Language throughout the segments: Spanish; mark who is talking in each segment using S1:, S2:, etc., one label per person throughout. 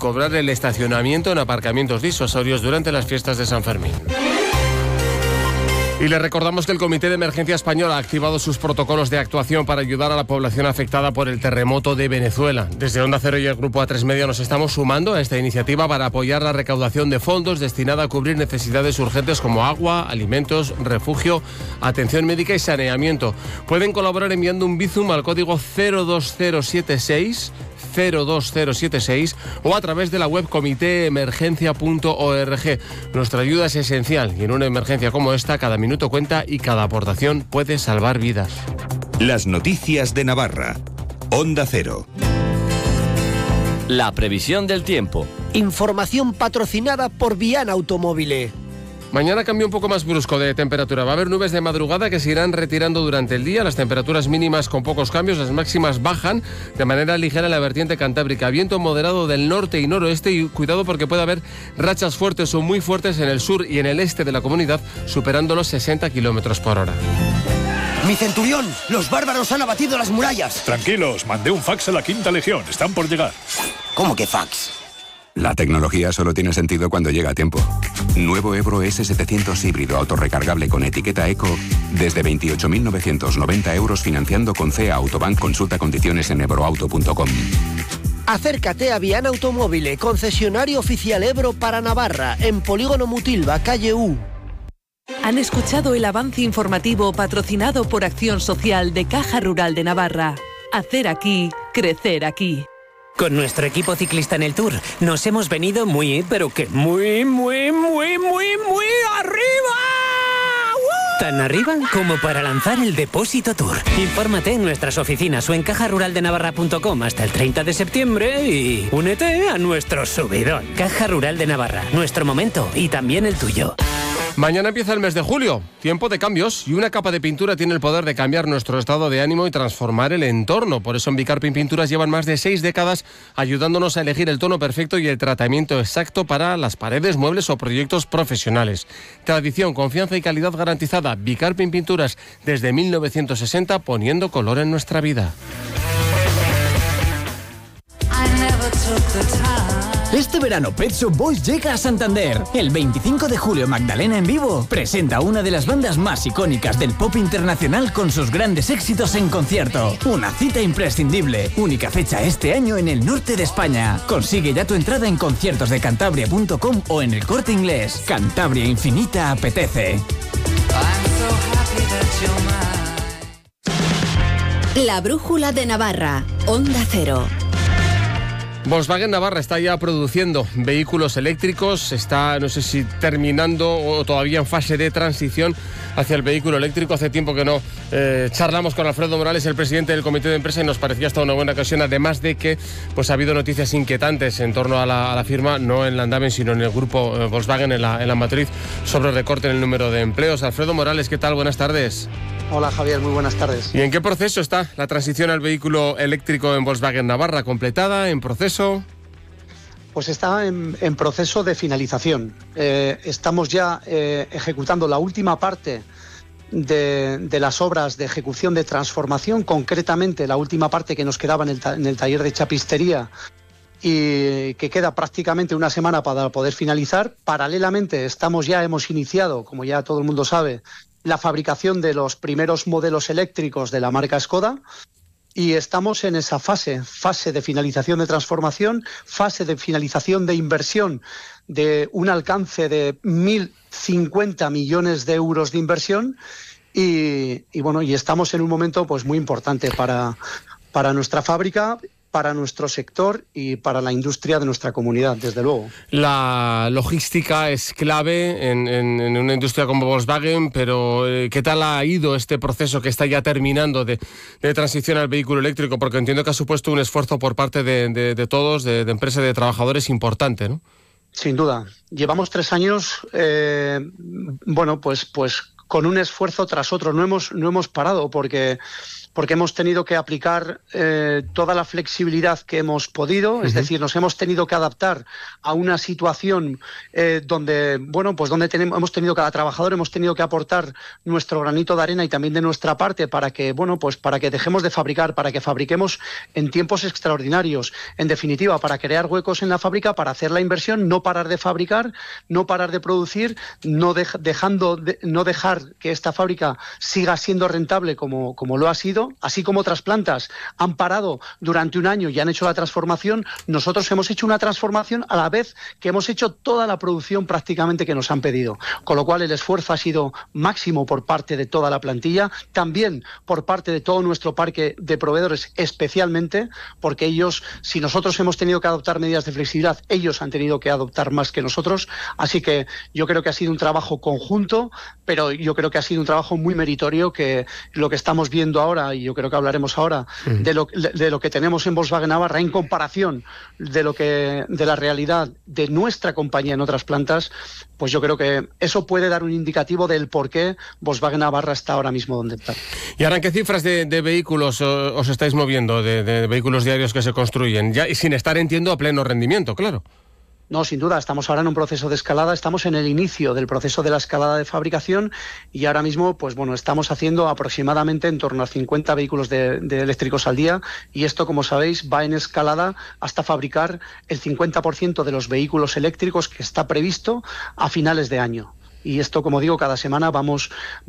S1: cobrar el estacionamiento en aparcamientos disuasorios durante las fiestas de San Fermín. Y le recordamos que el Comité de Emergencia Español ha activado sus protocolos de actuación para ayudar a la población afectada por el terremoto de Venezuela. Desde Onda Cero y el Grupo A3 Media nos estamos sumando a esta iniciativa para apoyar la recaudación de fondos destinada a cubrir necesidades urgentes como agua, alimentos, refugio, atención médica y saneamiento. Pueden colaborar enviando un Bizum al código 02076 o a través de la web comitéemergencia.org. Nuestra ayuda es esencial y en una emergencia como esta cada minuto cuenta y cada aportación puede salvar vidas.
S2: Las noticias de Navarra. Onda Cero.
S3: La previsión del tiempo.
S4: Información patrocinada por Viana Automóvil.
S1: Mañana cambio un poco más brusco de temperatura. Va a haber nubes de madrugada que se irán retirando durante el día. Las temperaturas mínimas con pocos cambios, las máximas bajan de manera ligera en la vertiente cantábrica. Viento moderado del norte y noroeste y cuidado porque puede haber rachas fuertes o muy fuertes en el sur y en el este de la comunidad, superando los 60 kilómetros por hora.
S4: ¡Mi centurión! ¡Los bárbaros han abatido las murallas!
S5: Tranquilos, mandé un fax a la Quinta Legión. Están por llegar.
S4: ¿Cómo que fax?
S6: La tecnología solo tiene sentido cuando llega a tiempo. Nuevo Ebro S700 híbrido autorrecargable con etiqueta Eco desde 28.990 euros financiando con CEA Autobank. Consulta condiciones en ebroauto.com.
S4: Acércate a Viana Automóvil, concesionario oficial Ebro para Navarra, en Polígono Mutilva, calle U.
S7: Han escuchado el avance informativo patrocinado por Acción Social de Caja Rural de Navarra. Hacer aquí, crecer aquí.
S8: Con nuestro equipo ciclista en el Tour nos hemos venido muy, pero que muy arriba. ¡Woo! Tan arriba como para lanzar el Depósito Tour. Infórmate en nuestras oficinas o en cajaruraldenavarra.com hasta el 30 de septiembre y únete a nuestro subidón. Caja Rural de Navarra, nuestro momento y también el tuyo.
S1: Mañana empieza el mes de julio, tiempo de cambios, y una capa de pintura tiene el poder de cambiar nuestro estado de ánimo y transformar el entorno. Por eso en Bicarpin Pinturas llevan más de 6 décadas ayudándonos a elegir el tono perfecto y el tratamiento exacto para las paredes, muebles o proyectos profesionales. Tradición, confianza y calidad garantizada. Bicarpin Pinturas, desde 1960, poniendo color en nuestra vida.
S9: Este verano Pet Shop Boys llega a Santander. El 25 de julio Magdalena en vivo presenta una de las bandas más icónicas del pop internacional con sus grandes éxitos en concierto. Una cita imprescindible. Única fecha este año en el norte de España. Consigue ya tu entrada en conciertosdecantabria.com o en el Corte Inglés. Cantabria Infinita apetece.
S10: La brújula de Navarra. Onda Cero.
S1: Volkswagen Navarra está ya produciendo vehículos eléctricos, está, no sé si terminando o todavía en fase de transición hacia el vehículo eléctrico. Hace tiempo que no charlamos con Alfredo Morales, el presidente del comité de empresa, y nos parecía hasta una buena ocasión, además de que pues ha habido noticias inquietantes en torno a la firma, no en Landaven, sino en el grupo Volkswagen, en la matriz, sobre el recorte en el número de empleos. Alfredo Morales, ¿qué tal? Buenas tardes.
S11: Hola Javier, muy buenas tardes.
S1: ¿Y en qué proceso está la transición al vehículo eléctrico en Volkswagen Navarra? ¿Completada? ¿En proceso?
S11: Pues está en proceso de finalización. Estamos ya ejecutando la última parte de las obras de ejecución de transformación, concretamente la última parte que nos quedaba en el taller de chapistería y que queda prácticamente una semana para poder finalizar. Paralelamente hemos iniciado, como ya todo el mundo sabe, la fabricación de los primeros modelos eléctricos de la marca Skoda y estamos en esa fase de finalización de transformación, fase de finalización de inversión de un alcance de 1.050 millones de euros de inversión y estamos en un momento pues muy importante para nuestra fábrica, para nuestro sector y para la industria de nuestra comunidad, desde luego.
S1: La logística es clave en una industria como Volkswagen, pero ¿qué tal ha ido este proceso que está ya terminando de transición al vehículo eléctrico? Porque entiendo que ha supuesto un esfuerzo por parte de todos, de empresa y de trabajadores importante, ¿no?
S11: Sin duda. Llevamos 3 años, pues con un esfuerzo tras otro. No hemos parado porque porque hemos tenido que aplicar toda la flexibilidad que hemos podido, es decir, nos hemos tenido que adaptar a una situación donde, bueno, pues donde hemos tenido, cada trabajador hemos tenido que aportar nuestro granito de arena y también de nuestra parte para que, bueno, pues para que dejemos de fabricar, para que fabriquemos en tiempos extraordinarios, en definitiva, para crear huecos en la fábrica, para hacer la inversión, no parar de fabricar, no parar de producir, no dejar que esta fábrica siga siendo rentable como lo ha sido, así como otras plantas han parado durante un año y han hecho la transformación. Nosotros hemos hecho una transformación a la vez que hemos hecho toda la producción prácticamente que nos han pedido, con lo cual el esfuerzo ha sido máximo por parte de toda la plantilla, también por parte de todo nuestro parque de proveedores, especialmente porque ellos, si nosotros hemos tenido que adoptar medidas de flexibilidad, ellos han tenido que adoptar más que nosotros, así que yo creo que ha sido un trabajo conjunto, pero yo creo que ha sido un trabajo muy meritorio, que lo que estamos viendo ahora, y yo creo que hablaremos ahora de lo que tenemos en Volkswagen Navarra en comparación de la realidad de nuestra compañía en otras plantas, pues yo creo que eso puede dar un indicativo del por qué Volkswagen Navarra está ahora mismo donde está.
S1: ¿Y ahora en qué cifras de vehículos os estáis moviendo, de vehículos diarios que se construyen? Ya, y sin estar, entiendo, a pleno rendimiento, claro.
S11: No, sin duda, estamos ahora en un proceso de escalada, estamos en el inicio del proceso de la escalada de fabricación y ahora mismo, pues bueno, estamos haciendo aproximadamente en torno a 50 vehículos de eléctricos al día, y esto, como sabéis, va en escalada hasta fabricar el 50% de los vehículos eléctricos que está previsto a finales de año. Y esto, como digo, cada semana vamos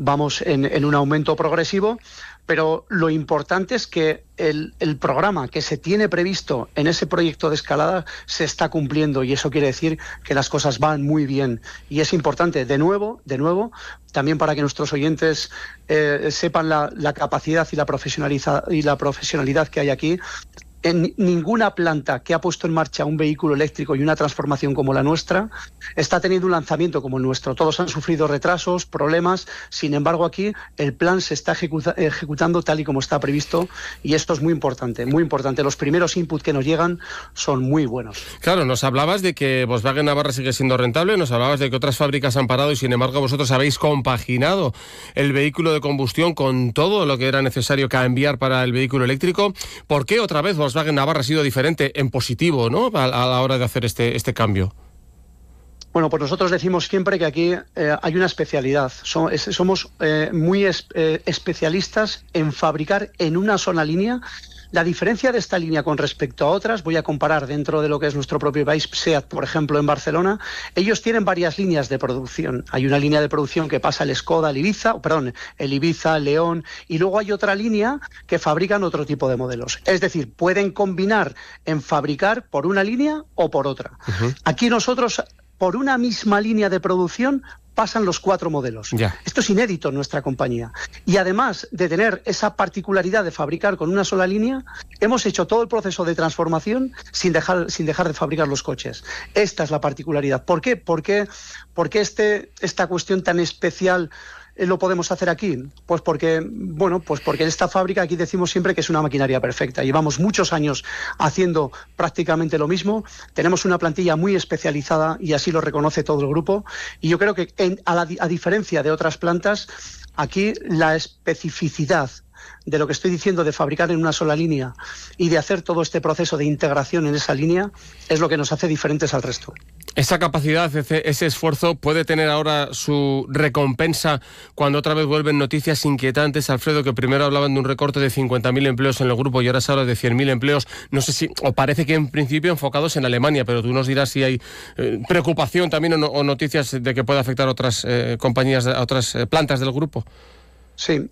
S11: en un aumento progresivo, pero lo importante es que el programa que se tiene previsto en ese proyecto de escalada se está cumpliendo, y eso quiere decir que las cosas van muy bien. Y es importante, de nuevo, también para que nuestros oyentes sepan la capacidad y la profesionalidad que hay aquí. En ninguna planta que ha puesto en marcha un vehículo eléctrico y una transformación como la nuestra está teniendo un lanzamiento como el nuestro. Todos han sufrido retrasos, problemas. Sin embargo, aquí el plan se está ejecutando tal y como está previsto, y esto es muy importante, muy importante. Los primeros inputs que nos llegan son muy buenos.
S1: Claro, nos hablabas de que Volkswagen Navarra sigue siendo rentable, nos hablabas de que otras fábricas han parado y sin embargo vosotros habéis compaginado el vehículo de combustión con todo lo que era necesario cambiar para el vehículo eléctrico. ¿Por qué otra vez Volkswagen Navarra ha sido diferente en positivo, ¿no?, a la hora de hacer este cambio?
S11: Bueno, pues nosotros decimos siempre que aquí hay una especialidad. Somos muy especialistas en fabricar en una sola línea. La diferencia de esta línea con respecto a otras, voy a comparar dentro de lo que es nuestro propio país, SEAT, por ejemplo, en Barcelona. Ellos tienen varias líneas de producción. Hay una línea de producción que pasa el Skoda, el Ibiza, el León, y luego hay otra línea que fabrican otro tipo de modelos. Es decir, pueden combinar en fabricar por una línea o por otra. Aquí nosotros, por una misma línea de producción, pasan los 4 modelos. Ya. Esto es inédito en nuestra compañía. Y además de tener esa particularidad de fabricar con una sola línea, hemos hecho todo el proceso de transformación sin dejar de fabricar los coches. Esta es la particularidad. ¿Por qué? ¿Por qué esta cuestión tan especial lo podemos hacer aquí? Pues porque esta fábrica, aquí decimos siempre que es una maquinaria perfecta. Llevamos muchos años haciendo prácticamente lo mismo. Tenemos una plantilla muy especializada y así lo reconoce todo el grupo. Y yo creo que a diferencia de otras plantas, aquí la especificidad de lo que estoy diciendo de fabricar en una sola línea y de hacer todo este proceso de integración en esa línea es lo que nos hace diferentes al resto.
S1: Esa capacidad, ese esfuerzo puede tener ahora su recompensa cuando otra vez vuelven noticias inquietantes, Alfredo, que primero hablaban de un recorte de 50.000 empleos en el grupo y ahora se habla de 100.000 empleos. No sé si, o parece que en principio enfocados en Alemania, pero tú nos dirás si hay preocupación también o noticias de que pueda afectar a otras compañías, a otras plantas del grupo.
S11: Sí.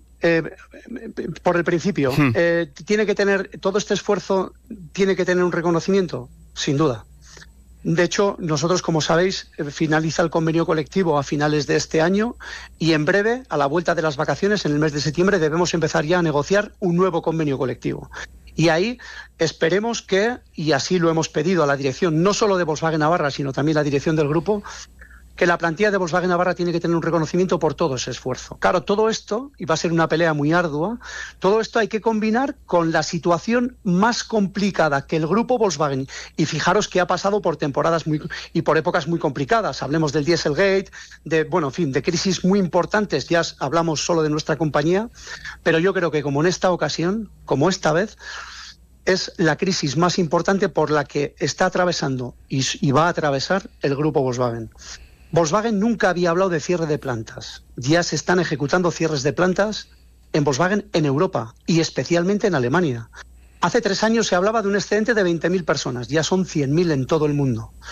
S11: Por el principio, tiene que tener todo este esfuerzo, tiene que tener un reconocimiento, sin duda. De hecho, nosotros, como sabéis, finaliza el convenio colectivo a finales de este año y en breve, a la vuelta de las vacaciones, en el mes de septiembre, debemos empezar ya a negociar un nuevo convenio colectivo. Y ahí esperemos que, y así lo hemos pedido a la dirección, no solo de Volkswagen Navarra, sino también la dirección del grupo, que la plantilla de Volkswagen Navarra tiene que tener un reconocimiento por todo ese esfuerzo. Claro, todo esto, y va a ser una pelea muy ardua, todo esto hay que combinar con la situación más complicada que el grupo Volkswagen, y fijaros que ha pasado por temporadas y por épocas muy complicadas. Hablemos del Dieselgate, de crisis muy importantes, ya hablamos solo de nuestra compañía, pero yo creo que como en esta ocasión, como esta vez, es la crisis más importante por la que está atravesando y va a atravesar el grupo Volkswagen. Volkswagen nunca había hablado de cierre de plantas. Ya se están ejecutando cierres de plantas en Volkswagen en Europa y especialmente en Alemania. Hace 3 años se hablaba de un excedente de 20.000 personas, ya son 100.000 en todo el mundo.